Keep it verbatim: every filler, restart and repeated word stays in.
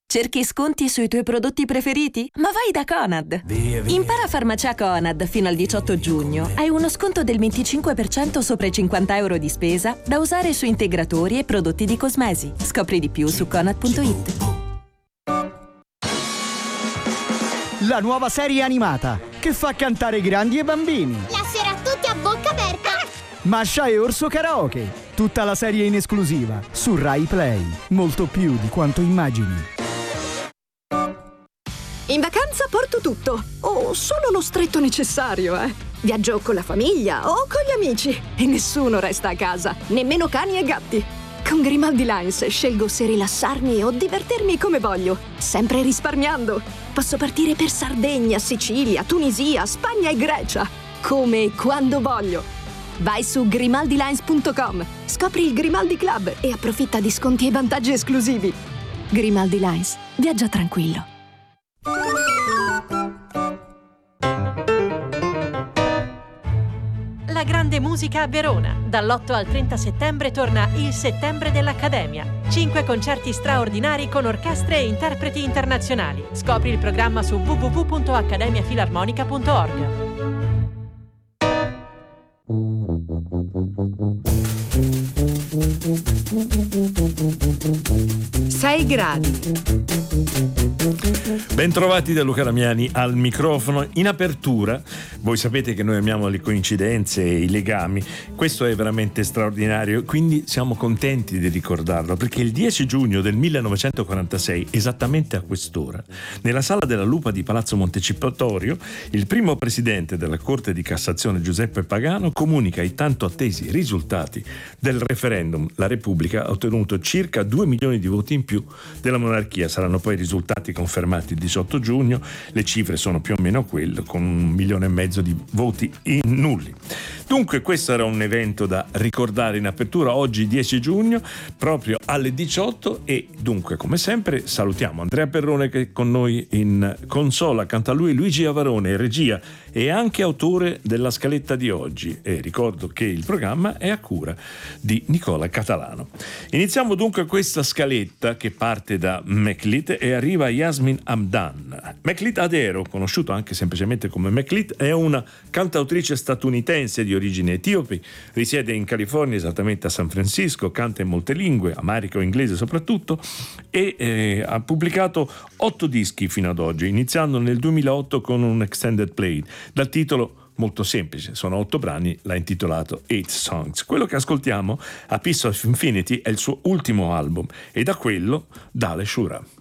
Cerchi sconti sui tuoi prodotti preferiti? Ma vai da Conad! Via, via. Impara farmacia Conad fino al diciotto giugno. Hai uno sconto del venticinque per cento sopra i cinquanta euro di spesa da usare su integratori e prodotti di cosmesi. Scopri di più su conad punto it. La nuova serie animata che fa cantare grandi e bambini. La sera tutti a bocca aperta. Masha e Orso Karaoke. Tutta la serie in esclusiva su Rai Play. Molto più di quanto immagini. In vacanza porto tutto, o solo lo stretto necessario, eh. Viaggio con la famiglia o con gli amici e nessuno resta a casa, nemmeno cani e gatti. Con Grimaldi Lines scelgo se rilassarmi o divertirmi come voglio, sempre risparmiando. Posso partire per Sardegna, Sicilia, Tunisia, Spagna e Grecia, come e quando voglio. Vai su grimaldi lines punto com, scopri il Grimaldi Club e approfitta di sconti e vantaggi esclusivi. Grimaldi Lines, viaggia tranquillo. La grande musica a Verona. Dall'otto al trenta settembre torna il Settembre dell'Accademia. Cinque concerti straordinari con orchestre e interpreti internazionali. Scopri il programma su w w w punto accademia filarmonica punto org. sei gradi. Bentrovati da Luca Damiani al microfono. In apertura, voi sapete che noi amiamo le coincidenze e i legami. Questo è veramente straordinario, quindi siamo contenti di ricordarlo, perché il dieci giugno del millenovecentoquarantasei, esattamente a quest'ora, nella sala della Lupa di Palazzo Montecitorio, il primo presidente della Corte di Cassazione, Giuseppe Pagano, comunica i tanto attesi risultati del referendum. La Repubblica ha ottenuto circa due milioni di voti in più della monarchia. Saranno poi i risultati confermati il diciotto giugno. Le cifre sono più o meno quelle, con un milione e mezzo di voti in nulli. Dunque questo era un evento da ricordare in apertura oggi dieci giugno proprio alle diciotto, e dunque come sempre salutiamo Andrea Perrone che è con noi in consola, canta lui, Luigi Avarone, regia e anche autore della scaletta di oggi, e ricordo che il programma è a cura di Nicola Catalano. Iniziamo dunque questa scaletta che parte da Meklit e arriva a Yasmin Hamdan. Meklit Adero, conosciuto anche semplicemente come Meklit, è una cantautrice statunitense di origine etiope, risiede in California, esattamente a San Francisco, canta in molte lingue, amarico e inglese soprattutto, e eh, ha pubblicato otto dischi fino ad oggi, iniziando nel duemilaotto con un extended play dal titolo molto semplice, sono otto brani, l'ha intitolato Eight Songs. Quello che ascoltiamo, A Piece of Infinity, è il suo ultimo album e da quello Dale Shura.